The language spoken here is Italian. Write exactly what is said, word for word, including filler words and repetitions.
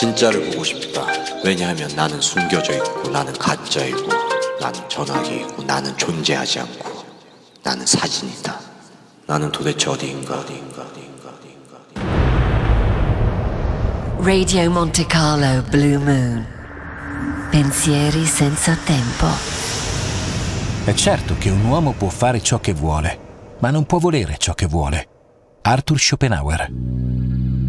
진짜를 보고 싶다. 왜냐하면 나는 숨겨져 있고 나는 가짜이고 나는 전화기이고 나는 존재하지 않고 나는 사진이다. 나는 도대체 어디인가 어디인가 어디인가 어디인가 어디인가. Radio Monte Carlo Blue Moon. Pensieri senza tempo. È certo che un uomo può fare ciò che vuole, ma non può volere ciò che vuole. Arthur Schopenhauer.